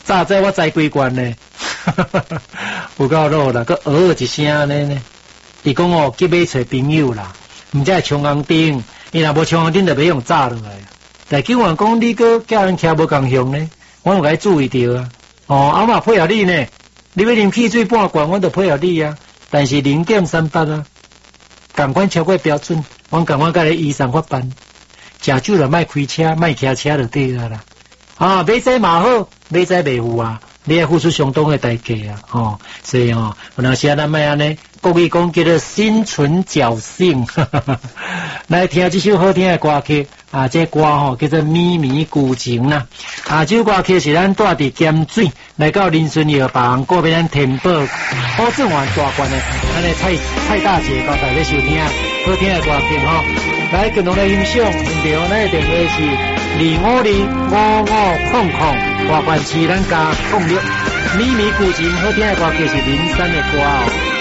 早知我栽几罐呢，有够老啦，佮偶尔一声安尼呢。伊讲哦，去买找朋友啦，毋才冲红灯，伊若无冲红灯就袂用炸落来。但竟然讲你佮叫人徛无共向呢，我有该注意到啊。哦，啊嘛配合你呢，你要啉汽水半罐，我就配合你啊。但是0.38啊，共款超过标准，我共款甲你医生发办。食酒就莫开车，莫骑车就对啦。啊，买菜嘛好，买菜袂负啊，你要付出相当的代价啊。哦，所以哦，有当时咱莫安尼，国语讲叫做心存侥幸。来听这首好听的歌曲啊，这歌吼叫做《咪咪孤情》啦。啊，这首歌曲是咱带伫咸水来到林顺药房，过俾咱填补好正完大罐的，咱的蔡大姐交大家收听好听的歌曲吼。来共同来欣赏，对哦，咱的电话是2525500，大罐是咱加06。咪咪孤情好听的歌曲是03的歌哦。